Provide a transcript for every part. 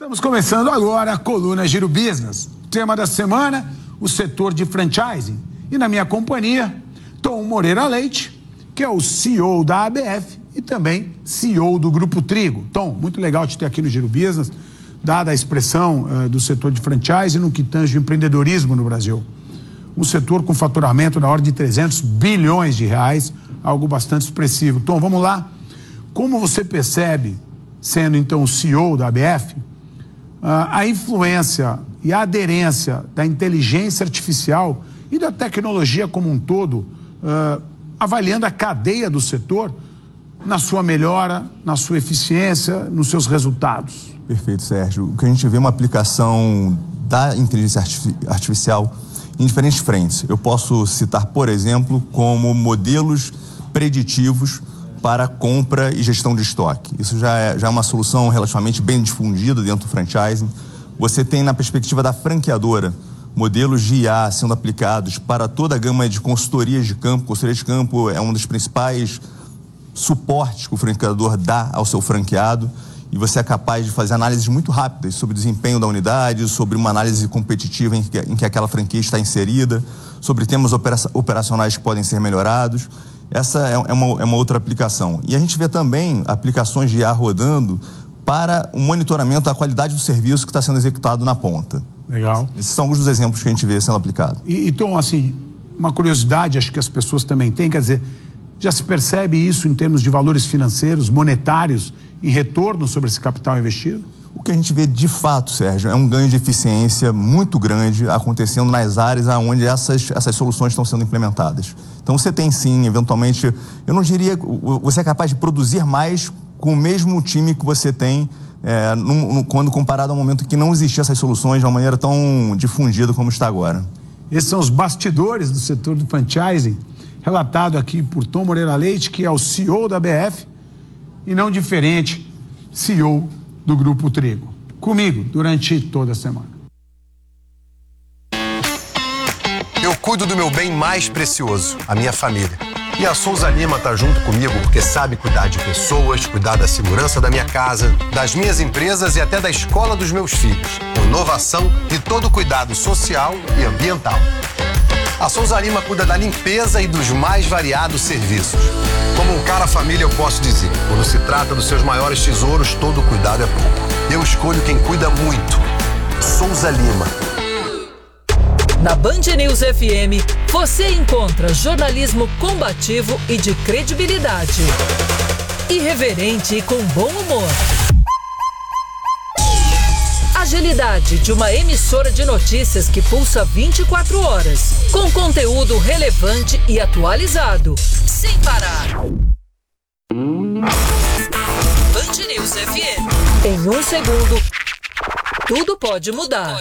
Estamos começando agora a coluna Giro Business. Tema da semana, o setor de franchising. E na minha companhia, Tom Moreira Leite, que é o CEO da ABF e também CEO do Grupo Trigo. Tom, muito legal te ter aqui no Giro Business, dada a expressão do setor de franchising no que tange o empreendedorismo no Brasil. Um setor com faturamento na ordem de 300 bilhões de reais, algo bastante expressivo. Tom, vamos lá. Como você percebe, sendo então o CEO da ABF, a influência e a aderência da inteligência artificial e da tecnologia como um todo, avaliando a cadeia do setor na sua melhora, na sua eficiência, nos seus resultados? Perfeito, Sérgio. O que a gente vê é uma aplicação da inteligência artificial em diferentes frentes. Eu posso citar, por exemplo, como modelos preditivos para compra e gestão de estoque. Isso já é uma solução relativamente bem difundida dentro do franchising. Você tem, na perspectiva da franqueadora, modelos de IA sendo aplicados para toda a gama de consultorias de campo. Consultoria de campo é um dos principais suportes que o franqueador dá ao seu franqueado, e você é capaz de fazer análises muito rápidas sobre o desempenho da unidade, sobre uma análise competitiva em que aquela franquia está inserida, sobre temas operacionais que podem ser melhorados. Essa é uma outra aplicação. E a gente vê também aplicações de IA rodando para o monitoramento da qualidade do serviço que está sendo executado na ponta. Legal. Esses são alguns dos exemplos que a gente vê sendo aplicado. Então, assim, uma curiosidade, acho que as pessoas também têm, quer dizer, já se percebe isso em termos de valores financeiros, monetários, em retorno sobre esse capital investido? O que a gente vê de fato, Sérgio, é um ganho de eficiência muito grande acontecendo nas áreas onde essas soluções estão sendo implementadas. Então você tem sim, eventualmente, eu não diria, você é capaz de produzir mais com o mesmo time que você tem quando comparado ao momento que não existiam essas soluções de uma maneira tão difundida como está agora. Esses são os bastidores do setor do franchising, relatado aqui por Tom Moreira Leite, que é o CEO da ABF, e não diferente, CEO do Grupo Trigo. Comigo, durante toda a semana. Eu cuido do meu bem mais precioso, a minha família. E a Souza Lima tá junto comigo porque sabe cuidar de pessoas, cuidar da segurança da minha casa, das minhas empresas e até da escola dos meus filhos. Com inovação e todo cuidado social e ambiental. A Souza Lima cuida da limpeza e dos mais variados serviços. Como um cara família, eu posso dizer, quando se trata dos seus maiores tesouros, todo cuidado é pouco. Eu escolho quem cuida muito. Souza Lima. Na Band News FM, você encontra jornalismo combativo e de credibilidade. Irreverente e com bom humor. Agilidade de uma emissora de notícias que pulsa 24 horas, com conteúdo relevante e atualizado, sem parar. Band News FM. Em um segundo, tudo pode mudar.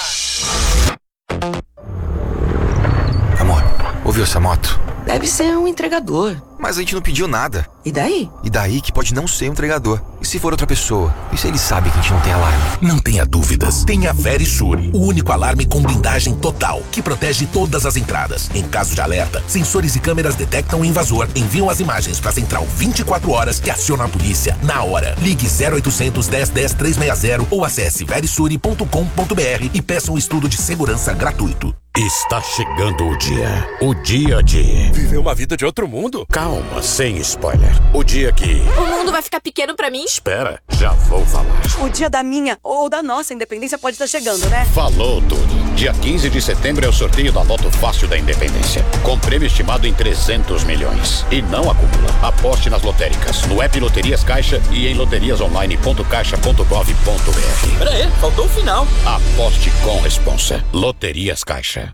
Amor, ouviu essa moto? Deve ser um entregador. Mas a gente não pediu nada. E daí? E daí que pode não ser um entregador. E se for outra pessoa? E se ele sabe que a gente não tem alarme? Não tenha dúvidas. Tenha Verisure, o único alarme com blindagem total, que protege todas as entradas. Em caso de alerta, sensores e câmeras detectam o invasor, enviam as imagens para a central 24 horas e aciona a polícia na hora. Ligue 0800 10 10 360 ou acesse verisure.com.br e peça um estudo de segurança gratuito. Está chegando o dia de viver uma vida de outro mundo. Calma, sem spoiler. O dia que o mundo vai ficar pequeno pra mim? Espera, já vou falar. O dia da minha ou da nossa independência pode estar chegando, né? Falou tudo. Dia 15 de setembro é o sorteio da Loto Fácil da Independência, com prêmio estimado em 300 milhões. E não acumula. Aposte nas lotéricas, no app Loterias Caixa e em loteriasonline.caixa.gov.br. Pera aí, faltou o final. Aposte com responsa. Loterias Caixa.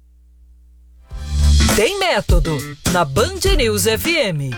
Tem método na Band News FM.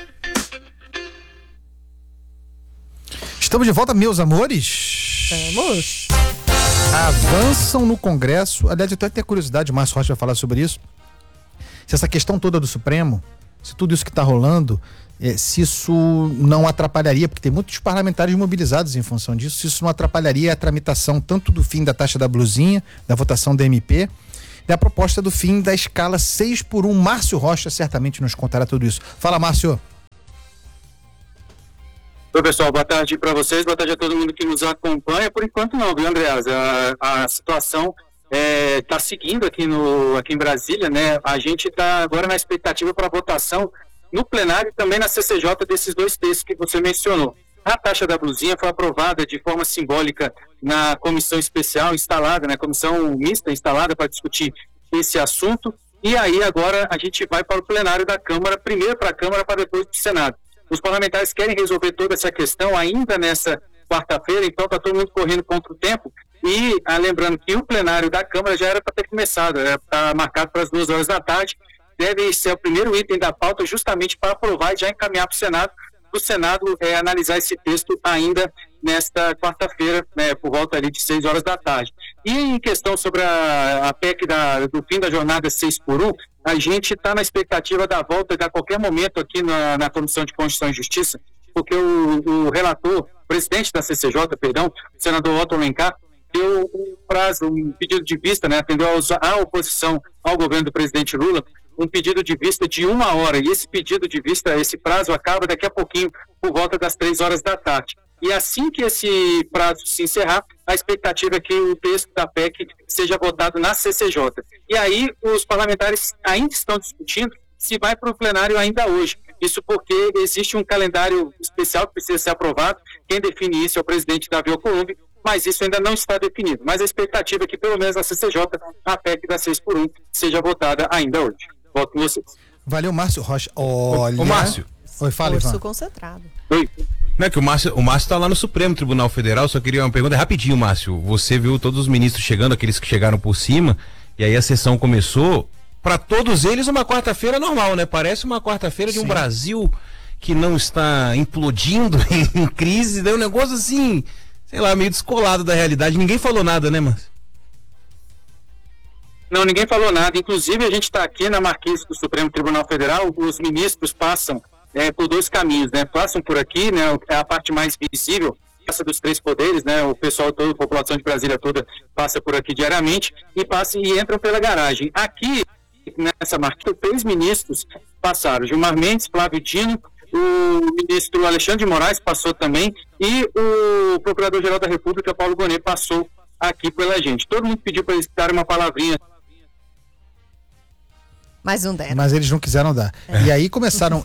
Estamos de volta, meus amores. Vamos. Avançam no Congresso. Aliás, eu tenho até curiosidade, o Márcio Rocha vai falar sobre isso. Se essa questão toda do Supremo, se tudo isso que está rolando, se isso não atrapalharia, porque tem muitos parlamentares mobilizados em função disso, se isso não atrapalharia a tramitação tanto do fim da taxa da blusinha, da votação da MP, e a proposta do fim da escala 6x1. Márcio Rocha certamente nos contará tudo isso. Fala, Márcio. Oi, pessoal, boa tarde para vocês, boa tarde a todo mundo que nos acompanha. Por enquanto não, viu, Andreasa? A situação está seguindo aqui em Brasília, né? A gente está agora na expectativa para votação no plenário e também na CCJ desses 2 textos que você mencionou. A taxa da blusinha foi aprovada de forma simbólica na comissão especial instalada, né? Comissão mista instalada para discutir esse assunto. E aí agora a gente vai para o plenário da Câmara, primeiro para a Câmara, para depois para o Senado. Os parlamentares querem resolver toda essa questão ainda nessa quarta-feira, então está todo mundo correndo contra o tempo. E lembrando que o plenário da Câmara já era para ter começado, está marcado para as 2 horas da tarde, deve ser o primeiro item da pauta justamente para aprovar e já encaminhar para o Senado analisar esse texto ainda nesta quarta-feira, né, por volta ali de 6 horas da tarde. E em questão sobre a PEC do fim da jornada 6x1, a gente está na expectativa da volta a qualquer momento aqui na Comissão de Constituição e Justiça, porque o relator, presidente da CCJ, o senador Otto Alencar, deu um pedido de vista, né, atendeu à oposição ao governo do presidente Lula, um pedido de vista de 1 hora, e esse pedido de vista, esse prazo acaba daqui a pouquinho, por volta das 3 horas da tarde. E assim que esse prazo se encerrar, a expectativa é que o texto da PEC seja votado na CCJ. E aí os parlamentares ainda estão discutindo se vai para o plenário ainda hoje. Isso porque existe um calendário especial que precisa ser aprovado. Quem define isso é o presidente Davi Alcolumbre, mas isso ainda não está definido. Mas a expectativa é que, pelo menos na CCJ, a PEC da 6x1 seja votada ainda hoje. Volto com vocês. Valeu, Márcio Rocha. Olha... Ô, Márcio. Oi, fala, Ivan. Curso concentrado. Oi. Não é que o Márcio está lá no Supremo Tribunal Federal, só queria uma pergunta rapidinho, Márcio. Você viu todos os ministros chegando, aqueles que chegaram por cima, e aí a sessão começou. Para todos eles, uma quarta-feira normal, né? Parece uma quarta-feira de um Brasil que não está implodindo em crise, deu um negócio assim, sei lá, meio descolado da realidade. Ninguém falou nada, né, Márcio? Não, ninguém falou nada. Inclusive, a gente está aqui na Marquise do Supremo Tribunal Federal, os ministros passam por 2 caminhos, né? Passam por aqui, né? É a parte mais visível, passa dos 3 poderes, né? O pessoal todo, a população de Brasília toda passa por aqui diariamente e entram pela garagem. Aqui, nessa Marquise, 3 ministros passaram: Gilmar Mendes, Flávio Dino, o ministro Alexandre de Moraes passou também e o Procurador-Geral da República, Paulo Gonet, passou aqui pela gente. Todo mundo pediu para eles darem uma palavrinha. Mas não deram. Mas eles não quiseram dar. E aí começaram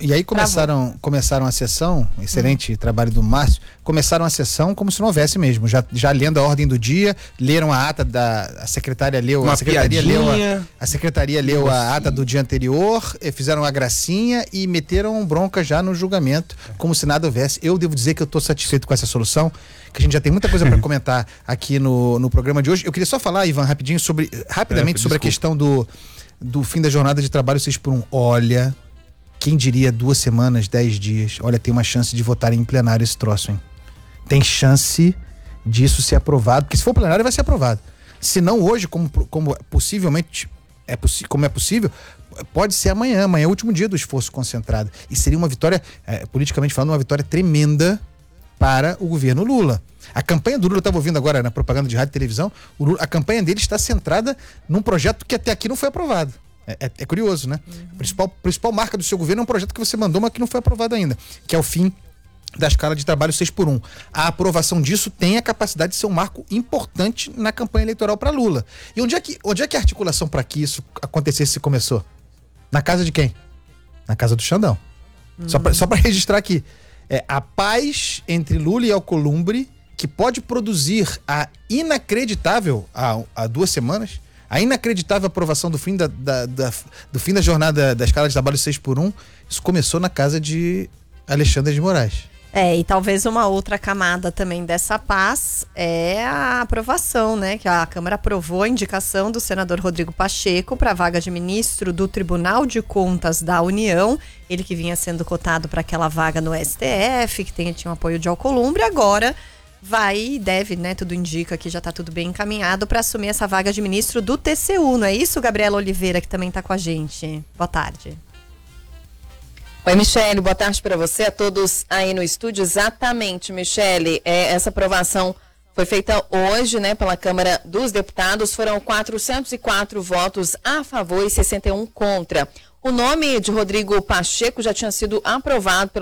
a sessão, excelente trabalho do Márcio, começaram a sessão como se não houvesse mesmo, já lendo a ordem do dia, leram a ata a secretária leu, a secretaria leu a ata do dia anterior, fizeram a gracinha e meteram bronca já no julgamento, como se nada houvesse. Eu devo dizer que eu estou satisfeito com essa solução, que a gente já tem muita coisa para comentar aqui no programa de hoje. Eu queria só falar, Ivan, rapidamente sobre a questão do fim da jornada de trabalho 6x1. Olha, quem diria 2 semanas, 10 dias, olha, tem uma chance de votar em plenário esse troço, hein? Tem chance disso ser aprovado, porque se for plenário vai ser aprovado. Se não hoje, como possivelmente como é possível, pode ser amanhã é o último dia do esforço concentrado. E seria uma vitória, politicamente falando, uma vitória tremenda para o governo Lula. A campanha do Lula, eu estava ouvindo agora na propaganda de rádio e televisão, a campanha dele está centrada num projeto que até aqui não foi aprovado. É curioso, né? A principal marca do seu governo é um projeto que você mandou, mas que não foi aprovado ainda, que é o fim da escala de trabalho 6x1. A aprovação disso tem a capacidade de ser um marco importante na campanha eleitoral para Lula. E onde é que a articulação para que isso acontecesse começou? Na casa de quem? Na casa do Xandão. Só para registrar aqui. A paz entre Lula e Alcolumbre, que pode produzir a inacreditável, há 2 semanas, a inacreditável aprovação do fim do fim da jornada da escala de trabalho 6x1, isso começou na casa de Alexandre de Moraes. E talvez uma outra camada também dessa paz é a aprovação, né? Que a Câmara aprovou a indicação do senador Rodrigo Pacheco para a vaga de ministro do Tribunal de Contas da União. Ele que vinha sendo cotado para aquela vaga no STF, que tinha um apoio de Alcolumbre, agora vai e deve, né? Tudo indica que já está tudo bem encaminhado para assumir essa vaga de ministro do TCU. Não é isso, Gabriela Oliveira, que também está com a gente? Boa tarde. Oi, Michele, boa tarde para você, a todos aí no estúdio. Exatamente, Michele, essa aprovação foi feita hoje, né, pela Câmara dos Deputados. Foram 404 votos a favor e 61 contra. O nome de Rodrigo Pacheco já tinha sido aprovado pelo